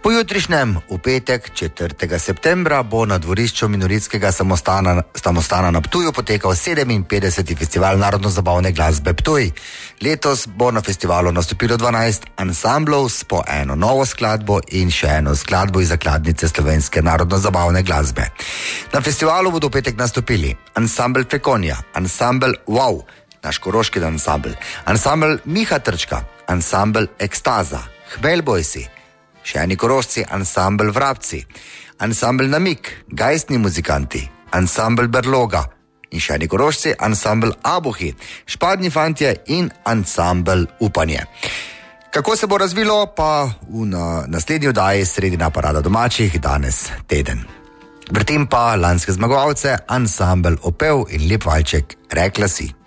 Pojutrišnjem, v petek 4. septembra, bo na dvorišču Minoritskega samostana na Ptuju potekal 57. festival narodno-zabavne glasbe Ptuj. Letos bo na festivalu nastopilo 12 ansamblov s po eno novo skladbo in še eno skladbo iz zakladnice slovenske narodno-zabavne glasbe. Na festivalu bodo v petek nastopili ansambel Fekonja, ansambel Wow, naš koroški ansambel, ansambel Miha Trčka, ansambel Ekstaza, Hmelj Bojsi, še eni korošci, ansambel Vrabci, ansambel Namik, Gajstni muzikanti, ansambel Berloga in še eni korošci, ansambel Abuhi, Špadni fantje in ansambel Upanje. Kako se bo razvilo, pa v naslednji oddaji Sredina parada domačih danes teden. Vrtim pa lanske zmagovalce, ansambel Opev in lep valček Rekla si.